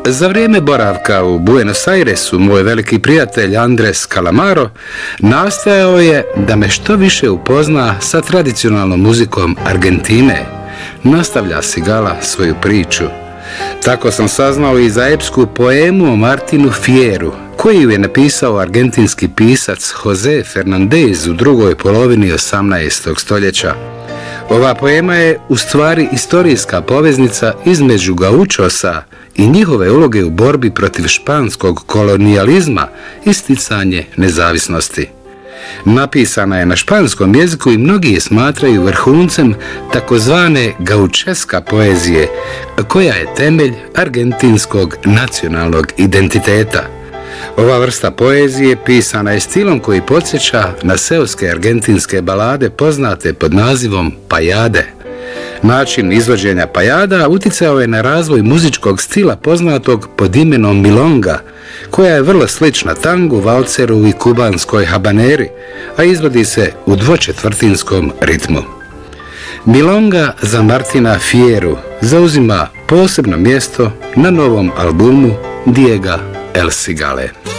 Za vrijeme boravka u Buenos Airesu moj veliki prijatelj Andres Calamaro nastojao je da me što više upozna sa tradicionalnom muzikom Argentine. Nastavlja Sigala svoju priču. Tako sam saznao i za epsku poemu o Martinu Fieru, koju je napisao argentinski pisac José Fernández u drugoj polovini 18. stoljeća. Ova poema je u stvari istorijska poveznica između gaučosa i njihove uloge u borbi protiv španskog kolonijalizma i sticanje nezavisnosti. Napisana je na španskom jeziku i mnogi je smatraju vrhuncem takozvane gaučeska poezije, koja je temelj argentinskog nacionalnog identiteta. Ova vrsta poezije pisana je stilom koji podsjeća na seoske argentinske balade poznate pod nazivom pajade. Način izvođenja pajada uticao je na razvoj muzičkog stila poznatog pod imenom milonga, koja je vrlo slična tangu, valceru i kubanskoj habaneri, a izvodi se u dvočetvrtinskom ritmu. Milonga za Martina Fieru zauzima posebno mjesto na novom albumu Diega El Cigale.